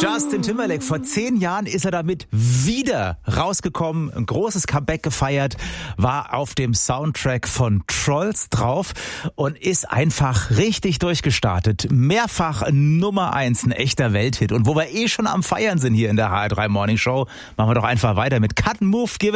Justin Timberlake, vor 10 Jahren ist er damit wieder rausgekommen, ein großes Comeback gefeiert, war auf dem Soundtrack von Trolls drauf und ist einfach richtig durchgestartet. Mehrfach Nummer 1, ein echter Welthit. Und wo wir schon am Feiern sind hier in der HR3 Morning Show, machen wir doch einfach weiter mit Cut and Move.